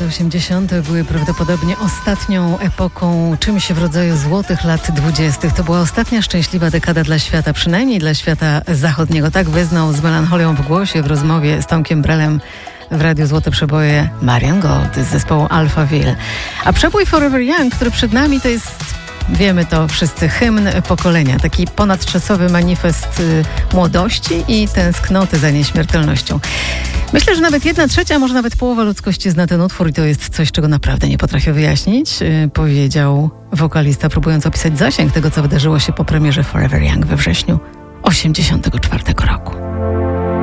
80. były prawdopodobnie ostatnią epoką, czymś w rodzaju złotych lat 20. To była ostatnia szczęśliwa dekada dla świata, przynajmniej dla świata zachodniego. Tak wyznał z melancholią w głosie w rozmowie z Tomkiem Brelem w Radiu Złote Przeboje Marian Gold z zespołu Alphaville. A przebój Forever Young, który przed nami, to jest, wiemy to wszyscy, hymn pokolenia. Taki ponadczasowy manifest młodości i tęsknoty za nieśmiertelnością. Myślę, że nawet 1/3, może nawet połowa ludzkości zna ten utwór i to jest coś, czego naprawdę nie potrafię wyjaśnić, powiedział wokalista, próbując opisać zasięg tego, co wydarzyło się po premierze Forever Young we wrześniu 84 roku.